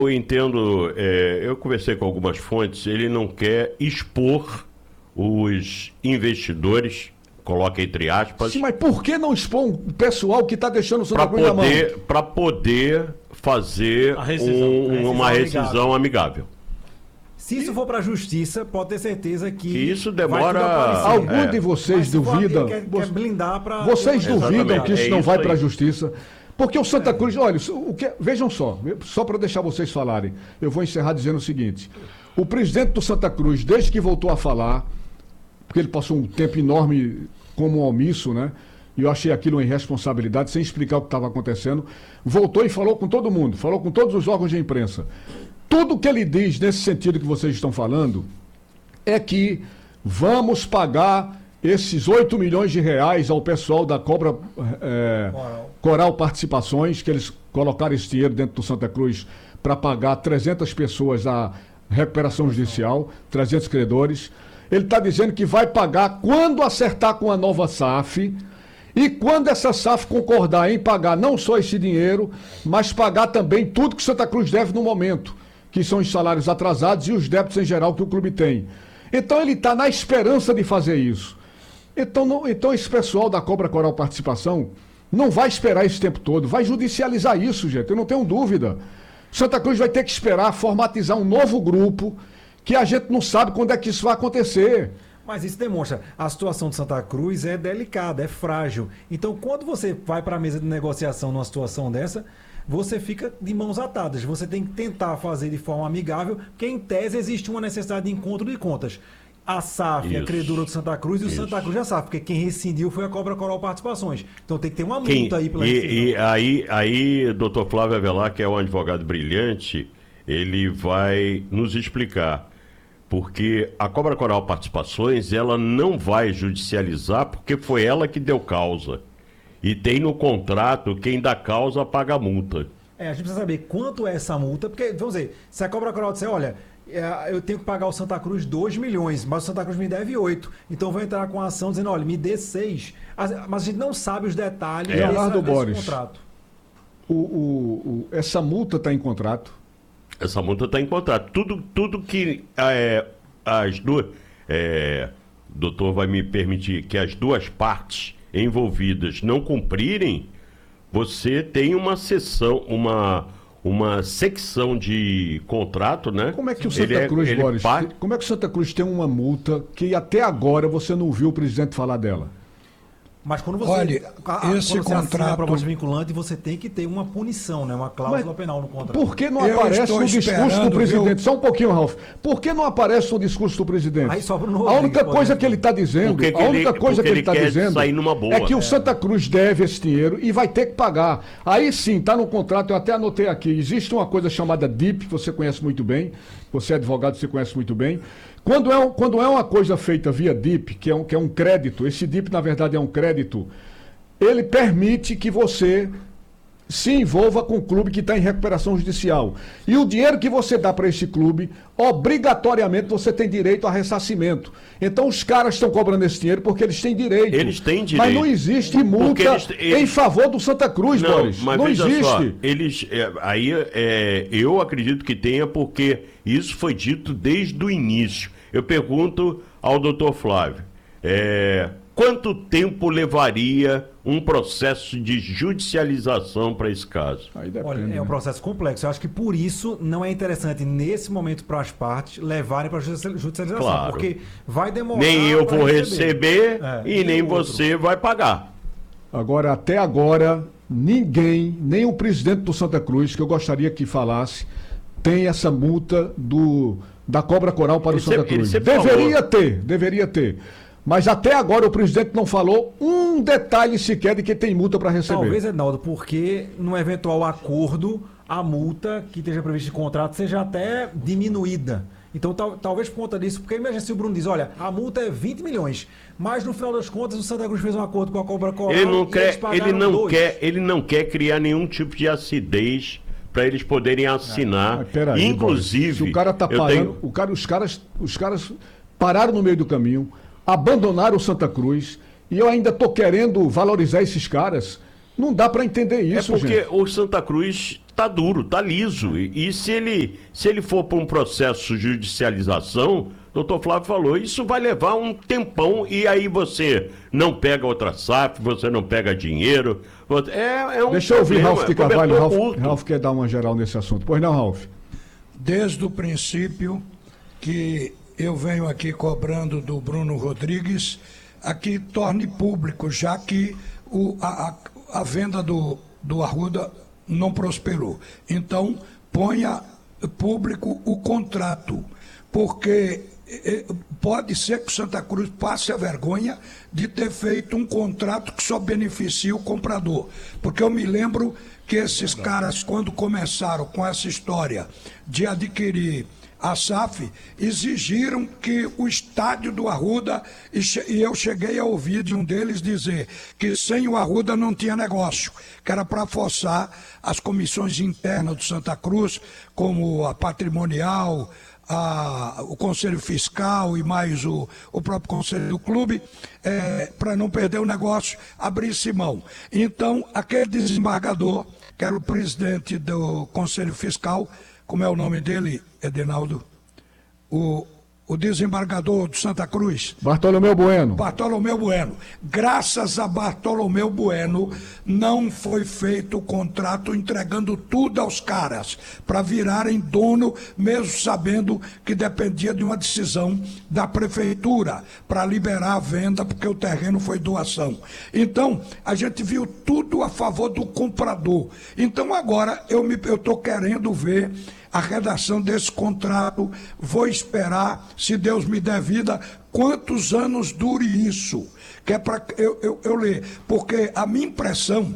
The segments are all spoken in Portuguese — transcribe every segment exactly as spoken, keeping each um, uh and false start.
Eu entendo, é, eu conversei com algumas fontes, ele não quer expor os investidores, coloca entre aspas. Sim, mas por que não expor o pessoal que está deixando o Santa Para Cruz na mão? poder, para poder fazer A rescisão, um- a rescisão uma rescisão amigável. amigável. Se isso for para a justiça, pode ter certeza que, Que isso vai demora- tudo aparecer. Algum É. de vocês Mas se for duvidam? alguém que quer, quer blindar para... Vocês Exatamente, duvidam que isso é não isso vai aí. para a justiça? Porque o Santa Cruz, olha, o que, vejam só, só para deixar vocês falarem, eu vou encerrar dizendo o seguinte: o presidente do Santa Cruz, desde que voltou a falar, porque ele passou um tempo enorme como omisso, né? E eu achei aquilo uma irresponsabilidade, sem explicar o que estava acontecendo, voltou e falou com todo mundo, falou com todos os órgãos de imprensa. Tudo que ele diz nesse sentido que vocês estão falando é que vamos pagar esses oito milhões de reais ao pessoal da Cobra é, Coral. Coral Participações, que eles colocaram esse dinheiro dentro do Santa Cruz para pagar trezentas pessoas a recuperação judicial, trezentos credores. Ele está dizendo que vai pagar quando acertar com a nova S A F e quando essa S A F concordar em pagar não só esse dinheiro, mas pagar também tudo que o Santa Cruz deve no momento, que são os salários atrasados e os débitos em geral que o clube tem. Então ele está na esperança de fazer isso. Então, não, então esse pessoal da Cobra Coral Participação não vai esperar esse tempo todo, vai judicializar isso, gente, eu não tenho dúvida. Santa Cruz vai ter que esperar formatizar um novo grupo que a gente não sabe quando é que isso vai acontecer. Mas isso demonstra, a situação de Santa Cruz é delicada, é frágil. Então, quando você vai para a mesa de negociação numa situação dessa, você fica de mãos atadas. Você tem que tentar fazer de forma amigável, porque em tese existe uma necessidade de encontro de contas. A S A F é Isso. credora do Santa Cruz e o Isso. Santa Cruz já sabe, porque quem rescindiu foi a Cobra Coral Participações. Então tem que ter uma Quem- multa aí pela e, rescisão. e aí, aí, doutor Flávio Avelar, que é um advogado brilhante, ele vai nos explicar. Porque a Cobra Coral Participações, ela não vai judicializar porque foi ela que deu causa. E tem no contrato, quem dá causa paga a multa. É, a gente precisa saber quanto é essa multa, porque, vamos dizer, se a Cobra Coral disser, olha, é, eu tenho que pagar ao Santa Cruz dois milhões, mas o Santa Cruz me deve oito. Então vou entrar com a ação dizendo, olha, me dê seis. Mas a gente não sabe os detalhes É. desse, Leonardo desse Borges. contrato. O, o- o- essa multa está em contrato. Essa multa está em contrato. Tudo, tudo que é, as duas. É, o doutor vai me permitir que as duas partes envolvidas não cumprirem, você tem uma seção, uma, uma secção de contrato, né? Como é que o Santa Ele é- Cruz, ele Boris, pa- como é que o Santa Cruz tem uma multa que até agora você não viu o presidente falar dela? Mas quando você, Olha, a- a- esse quando você assina a contrato- proposta vinculante, você tem que ter uma punição, né? Uma cláusula Mas penal no contrato. Por que não Eu aparece estou no discurso do esperando, presidente? viu? Só um pouquinho, Ralf. Por que não aparece no discurso do presidente? Aí sobra no A Rodrigues, única por coisa exemplo. que ele está dizendo, Porque que a única ele- coisa porque que ele ele está quer dizendo sair numa boa. é que o É. Santa Cruz deve esse dinheiro e vai ter que pagar. Aí sim, está no contrato, eu até anotei aqui, existe uma coisa chamada D I P, que você conhece muito bem, você é advogado, você conhece muito bem. Quando é, um- quando é uma coisa feita via D I P, que é, um, que é um crédito, esse D I P na verdade é um crédito, ele permite que você se envolva com o clube que está em recuperação judicial. E o dinheiro que você dá para esse clube, obrigatoriamente você tem direito a ressarcimento. Então os caras estão cobrando esse dinheiro porque eles têm direito. Eles têm Mas direito. não existe multa Porque eles- eles- em favor do Santa Cruz, Não, Boris. mas Não veja existe. só, eles, é, aí é, eu acredito que tenha, porque isso foi dito desde o início. Eu pergunto ao doutor Flávio, é, quanto tempo levaria um processo de judicialização para esse caso? Aí depende, Olha, é né? um processo complexo. Eu acho que por isso não é interessante, nesse momento, para as partes levarem para a judicialização. Claro. Porque vai demorar. Nem eu pra vou receber, É, e nem o outro. você vai pagar. Agora, até agora, ninguém, nem o presidente do Santa Cruz, que eu gostaria que falasse, tem essa multa do, da Cobra Coral para Ele o Santa sempre- ele Cruz. sempre Deveria falou. ter, deveria ter. Mas até agora o presidente não falou um detalhe sequer de que tem multa para receber. Talvez, Ednaldo, porque num eventual acordo, a multa que esteja prevista em contrato seja até diminuída. Então, tal- talvez por conta disso, porque imagina se o Bruno diz, olha, a multa é vinte milhões, mas no final das contas o Santa Cruz fez um acordo com a Cobra Coral Ele não e quer, eles pagaram ele não dois. quer, ele não quer criar nenhum tipo de acidez para eles poderem assinar. Mas peraí, Inclusive, Boris, se o cara tá eu parando, tenho- o cara, os caras, os caras pararam no meio do caminho, abandonaram o Santa Cruz e eu ainda tô querendo valorizar esses caras. Não dá para entender é isso, porque gente. o Santa Cruz tá duro, tá liso. E, e se ele, se ele for para um processo de judicialização, o doutor Flávio falou, isso vai levar um tempão e aí você não pega outra S A F, você não pega dinheiro. É, é um Deixa eu ouvir problema, Ralf de é Carvalho. Ralf, curto. Ralf quer dar uma geral nesse assunto. Pois não, Ralf? Desde o princípio que eu venho aqui cobrando do Bruno Rodrigues, aqui torne público, já que o, a, a venda do, do Arruda não prosperou. Então, ponha público o contrato, porque pode ser que o Santa Cruz passe a vergonha de ter feito um contrato que só beneficia o comprador. Porque eu me lembro que esses caras, quando começaram com essa história de adquirir a S A F, exigiram que o estádio do Arruda, e eu cheguei a ouvir de um deles dizer que sem o Arruda não tinha negócio, que era para forçar as comissões internas do Santa Cruz, como a patrimonial, A, o Conselho Fiscal e mais o, o próprio Conselho do Clube, é, para não perder o negócio, abrisse mão. Então, aquele desembargador, que era o presidente do Conselho Fiscal, como é o nome dele, Edenaldo? O, o desembargador de Santa Cruz. Bartolomeu Bueno. Bartolomeu Bueno. Graças a Bartolomeu Bueno, não foi feito o contrato entregando tudo aos caras, para virarem dono, mesmo sabendo que dependia de uma decisão da prefeitura para liberar a venda, porque o terreno foi doação. Então, a gente viu tudo a favor do comprador. Então, agora, eu estou querendo ver a redação desse contrato, vou esperar, se Deus me der vida, quantos anos dure isso, que é para eu, eu, eu ler, porque a minha impressão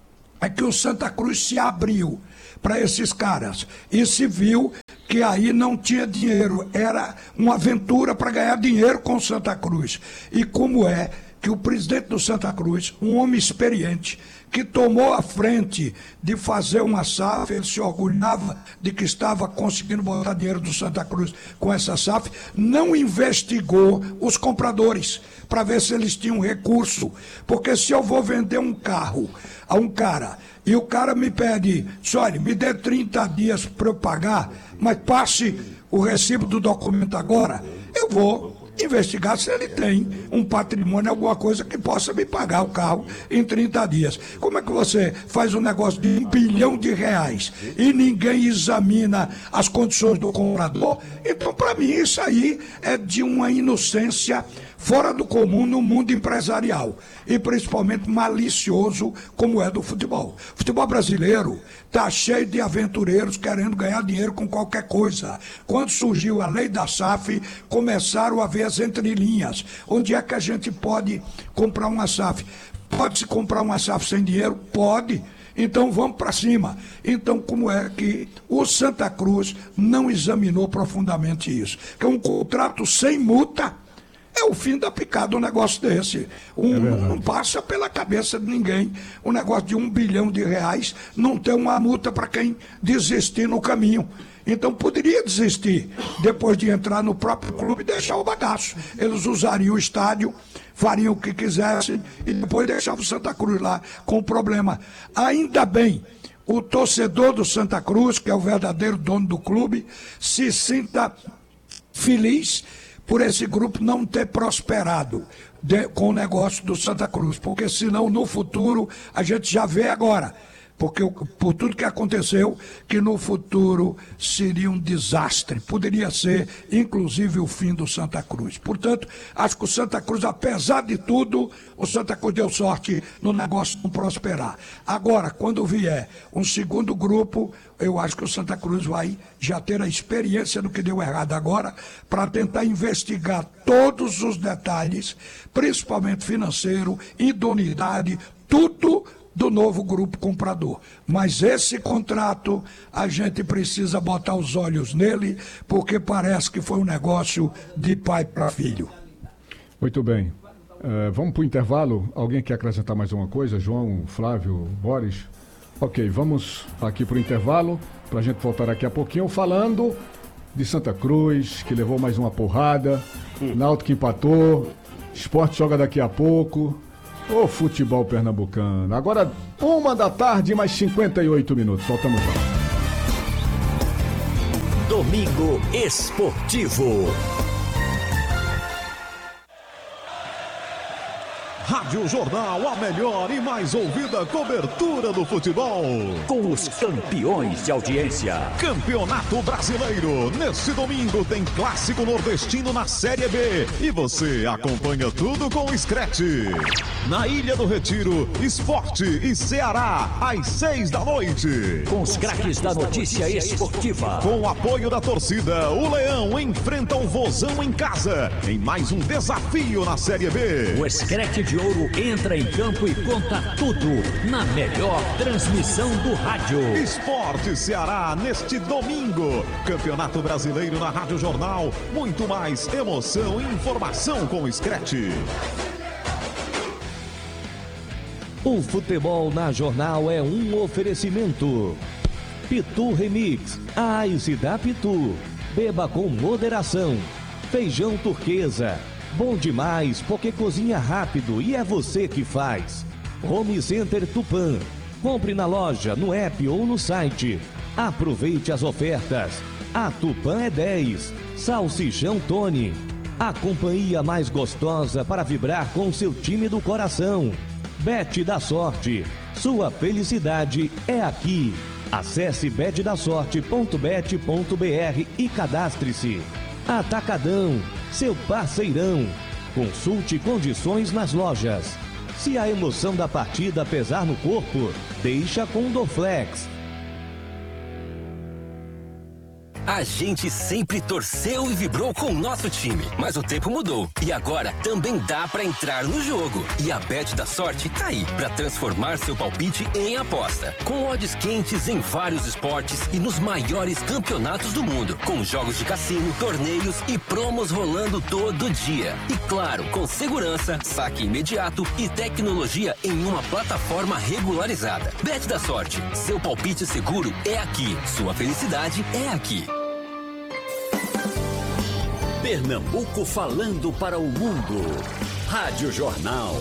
é que o Santa Cruz se abriu para esses caras e se viu que aí não tinha dinheiro, era uma aventura para ganhar dinheiro com o Santa Cruz. E como é que o presidente do Santa Cruz, um homem experiente, que tomou a frente de fazer uma S A F, ele se orgulhava de que estava conseguindo botar dinheiro do Santa Cruz com essa S A F, não investigou os compradores para ver se eles tinham recurso. Porque se eu vou vender um carro a um cara e o cara me pede, olha, me dê trinta dias para eu pagar, mas passe o recibo do documento agora, eu vou investigar se ele tem um patrimônio, alguma coisa que possa me pagar o carro em trinta dias. Como é que você faz um negócio de um bilhão de reais e ninguém examina as condições do comprador? Então, para mim, isso aí é de uma inocência fora do comum no mundo empresarial e principalmente malicioso como é do futebol. O futebol brasileiro está cheio de aventureiros querendo ganhar dinheiro com qualquer coisa. Quando surgiu a lei da S A F, começaram a ver as entrelinhas. Onde é que a gente pode comprar uma S A F? Pode-se comprar uma S A F sem dinheiro? Pode. Então vamos para cima. Então, como é que o Santa Cruz não examinou profundamente isso? Que é um contrato sem multa. É o fim da picada um negócio desse. Um, é não passa pela cabeça de ninguém um negócio de um bilhão de reais não ter uma multa para quem desistir no caminho. Então poderia desistir depois de entrar no próprio clube e deixar o bagaço. Eles usariam o estádio, fariam o que quisessem e depois deixavam o Santa Cruz lá com o problema. Ainda bem, o torcedor do Santa Cruz, que é o verdadeiro dono do clube, se sinta feliz por esse grupo não ter prosperado de, com o negócio do Santa Cruz, porque senão no futuro a gente já vê agora, porque por tudo que aconteceu, que no futuro seria um desastre, poderia ser inclusive o fim do Santa Cruz. Portanto, acho que o Santa Cruz, apesar de tudo, o Santa Cruz deu sorte no negócio não prosperar. Agora, quando vier um segundo grupo, eu acho que o Santa Cruz vai já ter a experiência do que deu errado agora, para tentar investigar todos os detalhes, principalmente financeiro, idoneidade, tudo do novo grupo comprador. Mas esse contrato, a gente precisa botar os olhos nele, porque parece que foi um negócio de pai para filho. Muito bem. Uh, vamos para o intervalo. Alguém quer acrescentar mais uma coisa? João, Flávio, Boris? Ok, vamos aqui para o intervalo, para a gente voltar daqui a pouquinho falando de Santa Cruz, que levou mais uma porrada, Náutico que empatou, Sport joga daqui a pouco. O futebol pernambucano. Agora, uma da tarde, mais cinquenta e oito minutos. Voltamos lá. Domingo Esportivo. Rádio Jornal, a melhor e mais ouvida cobertura do futebol. Com os campeões de audiência. Campeonato Brasileiro. Neste domingo tem Clássico Nordestino na Série B. E você acompanha tudo com o Scratch. Na Ilha do Retiro, Esporte e Ceará, às seis da noite. Com os craques da notícia esportiva. Com o apoio da torcida, o Leão enfrenta o Vozão em casa. Em mais um desafio na Série B. O Scratch de Ouro entra em campo e conta tudo na melhor transmissão do rádio. Esporte Ceará neste domingo. Campeonato Brasileiro na Rádio Jornal. Muito mais emoção e informação com o Scratch. O futebol na Jornal é um oferecimento. Pitu Remix, a Ice da Pitu. Beba com moderação. Feijão turquesa. Bom demais porque cozinha rápido e é você que faz. Home Center Tupã. Compre na loja, no app ou no site. Aproveite as ofertas. A Tupã é dez. Salsichão Tony. A companhia mais gostosa para vibrar com seu time do coração. Bet da Sorte. Sua felicidade é aqui. Acesse bet da sorte ponto bet ponto br e cadastre-se. Atacadão, seu parceirão. Consulte condições nas lojas. Se a emoção da partida pesar no corpo, deixa com o Dorflex. A gente sempre torceu e vibrou com o nosso time, mas o tempo mudou e agora também dá pra entrar no jogo. E a Bet da Sorte tá aí pra transformar seu palpite em aposta, com odds quentes em vários esportes e nos maiores campeonatos do mundo, com jogos de cassino, torneios e promos rolando todo dia. E claro, com segurança, saque imediato e tecnologia em uma plataforma regularizada. Bet da Sorte, seu palpite seguro é aqui, sua felicidade é aqui. Pernambuco falando para o mundo. Rádio Jornal.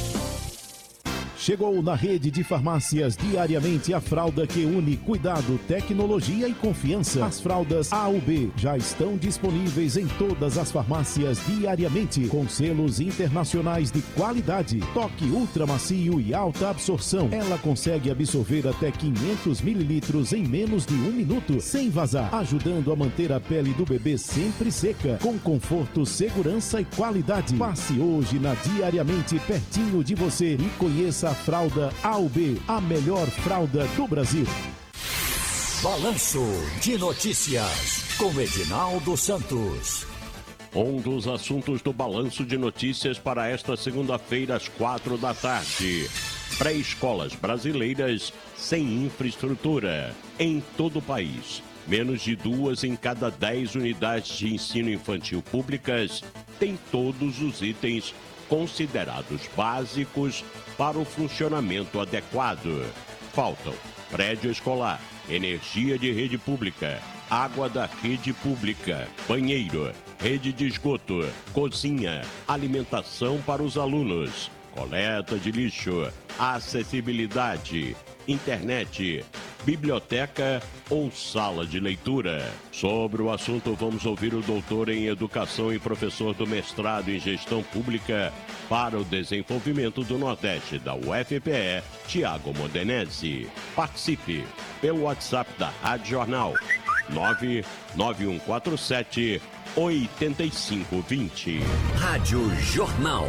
Chegou na rede de farmácias diariamente a fralda que une cuidado, tecnologia e confiança. As fraldas A U B já estão disponíveis em todas as farmácias diariamente, com selos internacionais de qualidade. Toque ultra macio e alta absorção. Ela consegue absorver até quinhentos mililitros em menos de um minuto, sem vazar, ajudando a manter a pele do bebê sempre seca, com conforto, segurança e qualidade. Passe hoje na Diariamente pertinho de você e conheça a fralda A U B, a melhor fralda do Brasil. Balanço de notícias com Edinaldo Santos. Um dos assuntos do Balanço de Notícias para esta segunda-feira às quatro da tarde. Pré-escolas brasileiras sem infraestrutura em todo o país. Menos de duas em cada dez unidades de ensino infantil públicas têm todos os itens considerados básicos para o funcionamento adequado. Faltam prédio escolar, energia de rede pública, água da rede pública, banheiro, rede de esgoto, cozinha, alimentação para os alunos, coleta de lixo, acessibilidade, internet, biblioteca ou sala de leitura. Sobre o assunto, vamos ouvir o doutor em Educação e professor do mestrado em Gestão Pública para o Desenvolvimento do Nordeste da U F P E, Tiago Modenese. Participe pelo WhatsApp da Rádio Jornal nove nove um quatro sete oito cinco dois zero. Rádio Jornal.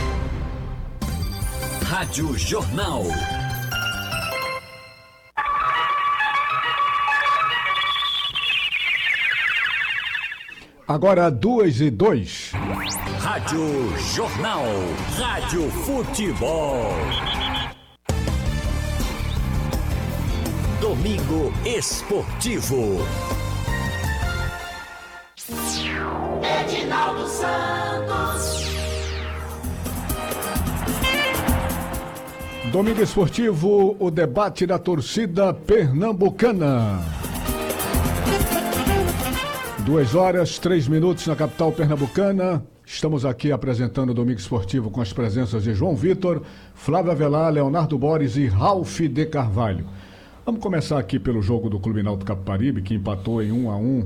Rádio Jornal. Agora duas e dois. Rádio Jornal. Rádio Futebol. Domingo Esportivo. Edinaldo Santos. Domingo Esportivo, o debate da torcida pernambucana. Duas horas, três minutos na capital pernambucana. Estamos aqui apresentando o Domingo Esportivo com as presenças de João Vitor, Flávio Avelar, Leonardo Borges e Ralf de Carvalho. Vamos começar aqui pelo jogo do Clube Náutico Capibaribe, que empatou em um a um